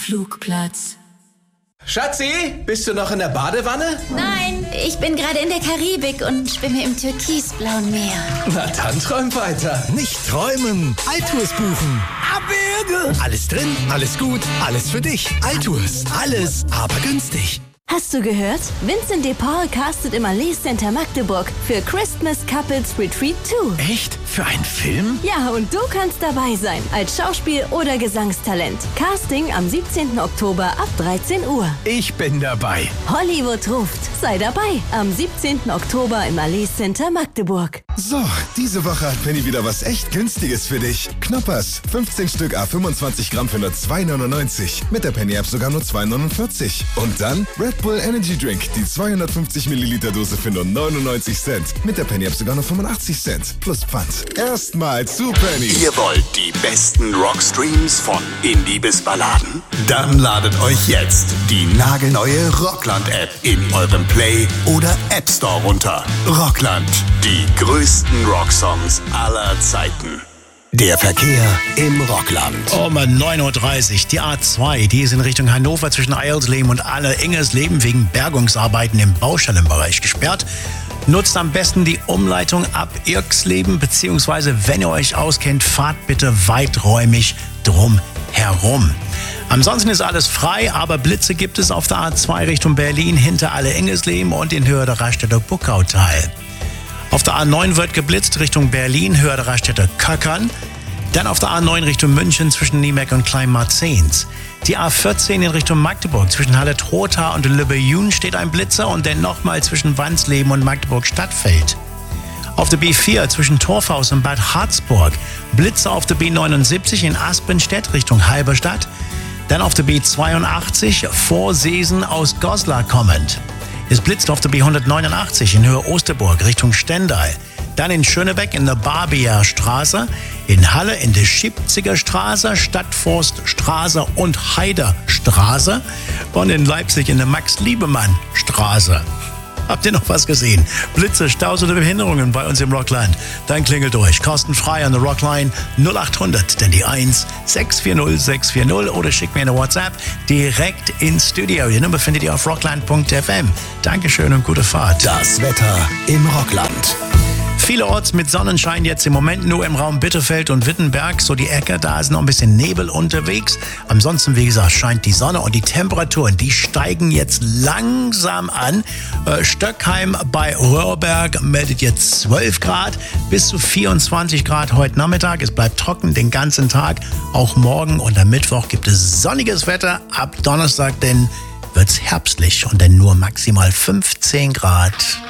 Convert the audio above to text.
Flugplatz. Schatzi, bist du noch in der Badewanne? Nein, ich bin gerade in der Karibik und schwimme im türkisblauen Meer. Na dann träum weiter. Nicht träumen, Altours buchen. Abwürge! Alles drin, alles gut, alles für dich. Altours, alles, aber günstig. Hast du gehört? Vincent de Paul castet im Allee Center Magdeburg für Christmas Couples Retreat 2. Echt? Für einen Film? Ja, und du kannst dabei sein, als Schauspiel- oder Gesangstalent. Casting am 17. Oktober ab 13 Uhr. Ich bin dabei. Hollywood ruft. Sei dabei am 17. Oktober im Allee Center Magdeburg. So, diese Woche hat Penny wieder was echt Günstiges für dich. Knoppers, 15 Stück à 25 Gramm für nur 2,99. Mit der Penny-App sogar nur 2,49. Und dann Red Bull Energy Drink, die 250 Milliliter Dose für nur 99 Cent. Mit der Penny-App sogar nur 85 Cent. Plus Pfand. Erstmal zu Penny. Ihr wollt die besten Rockstreams von Indie bis Balladen? Dann ladet euch jetzt die nagelneue Rockland-App in eurem Play- oder App Store runter. Rockland, die größten Rocksongs aller Zeiten. Der Verkehr im Rockland. Um 9.30 Uhr, die A2, die ist in Richtung Hannover zwischen Eilsleben und Ingersleben wegen Bergungsarbeiten im Baustellenbereich gesperrt. Nutzt am besten die Umleitung ab Irksleben, beziehungsweise, wenn ihr euch auskennt, fahrt bitte weiträumig drum herum. Ansonsten ist alles frei, aber Blitze gibt es auf der A2 Richtung Berlin hinter Ingersleben und in Höhe der Raststätter Buckautal. Auf der A9 wird geblitzt Richtung Berlin, Höhe der Raststätter Köckern. Dann auf der A9 Richtung München zwischen Niemek und Kleinmarzens. Die A14 in Richtung Magdeburg zwischen Halle-Trotha und Lübbe-Jün steht ein Blitzer und dann nochmal zwischen Wansleben und Magdeburg-Stadtfeld. Auf der B4 zwischen Torfhaus und Bad Harzburg Blitzer auf der B79 in Aspenstedt Richtung Halberstadt. Dann auf der B82 vor Seesen aus Goslar kommend. Es blitzt auf der B189 in Höhe Osterburg Richtung Stendal. Dann in Schönebeck in der Barbierstraße, in Halle in der Schipziger Straße, Stadtforststraße und Heiderstraße und in Leipzig in der Max-Liebemann-Straße. Habt ihr noch was gesehen? Blitze, Staus oder Behinderungen bei uns im Rockland? Dann klingelt durch. Kostenfrei an der Rockline 0800, denn die 1 640 640 oder schickt mir eine WhatsApp direkt ins Studio. Die Nummer findet ihr auf rockland.fm. Dankeschön und gute Fahrt. Das Wetter im Rockland. Vielerorts mit Sonnenschein, jetzt im Moment nur im Raum Bitterfeld und Wittenberg, so die Ecke, da ist noch ein bisschen Nebel unterwegs. Ansonsten, wie gesagt, scheint die Sonne und die Temperaturen, die steigen jetzt langsam an. Stöckheim bei Röhrberg meldet jetzt 12 Grad, bis zu 24 Grad heute Nachmittag. Es bleibt trocken den ganzen Tag, auch morgen und am Mittwoch gibt es sonniges Wetter. Ab Donnerstag, denn wird's herbstlich und dann nur maximal 15 Grad.